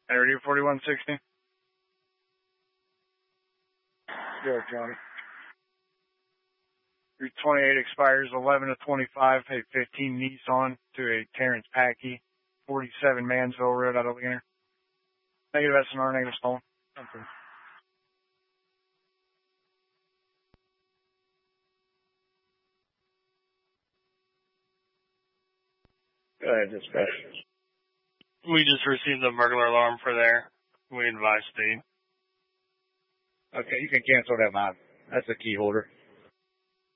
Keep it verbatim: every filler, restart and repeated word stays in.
Area forty-one sixty. Good, Johnny. three twenty-eight expires eleven of twenty-five, pay fifteen Nissan to a Terrence Packey, forty-seven Mansville Road out of Leaner. Negative S N R, negative stolen. Okay. Go ahead, dispatch. We just received the burglar alarm for there. We advise speed. Okay, you can cancel that, man. That's a key holder.